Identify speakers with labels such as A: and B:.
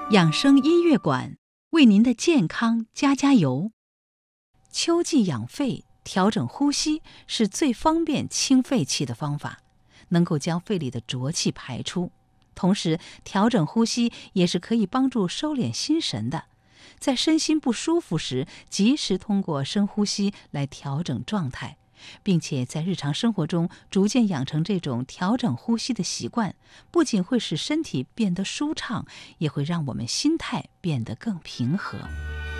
A: 养生音乐馆为您的健康加油。秋季养肺，调整呼吸是最方便清肺气的方法，能够将肺里的浊气排出。同时，调整呼吸也是可以帮助收敛心神的。在身心不舒服时，及时通过深呼吸来调整状态，并且在日常生活中逐渐养成这种调整呼吸的习惯，不仅会使身体变得舒畅，也会让我们心态变得更平和。